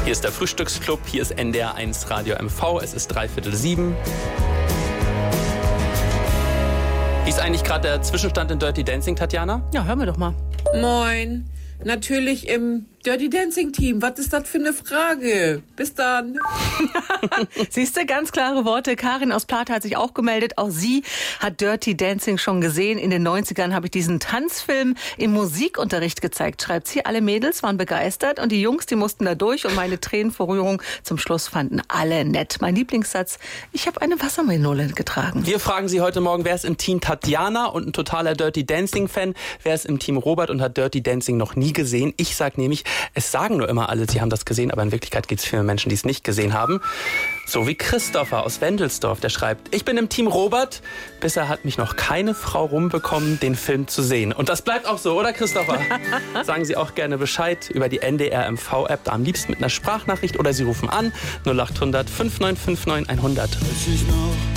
Hier ist der Frühstücksclub, hier ist NDR 1 Radio MV, es ist 6:45. Wie ist eigentlich gerade der Zwischenstand in Dirty Dancing, Tatjana? Ja, hören wir doch mal. Moin. Natürlich im Dirty Dancing Team. Was ist das für eine Frage? Bis dann. Siehst du, ganz klare Worte. Karin aus Plata hat sich auch gemeldet. Auch sie hat Dirty Dancing schon gesehen. In den 90ern habe ich diesen Tanzfilm im Musikunterricht gezeigt, schreibt sie. Alle Mädels waren begeistert und die Jungs, die mussten da durch und meine Tränen vor Rührung zum Schluss fanden alle nett. Mein Lieblingssatz, ich habe eine Wassermelone getragen. Wir fragen Sie heute Morgen, wer ist im Team Tatjana und ein totaler Dirty Dancing-Fan? Wer ist im Team Robert und hat Dirty Dancing noch nie gesehen? Ich sag nämlich, es sagen nur immer alle, sie haben das gesehen, aber in Wirklichkeit gibt es viele Menschen, die es nicht gesehen haben. So wie Christopher aus Wendelsdorf, der schreibt, ich bin im Team Robert, bisher hat mich noch keine Frau rumbekommen, den Film zu sehen. Und das bleibt auch so, oder Christopher? Sagen Sie auch gerne Bescheid über die NDR MV-App, da am liebsten mit einer Sprachnachricht oder Sie rufen an 0800 5959 100.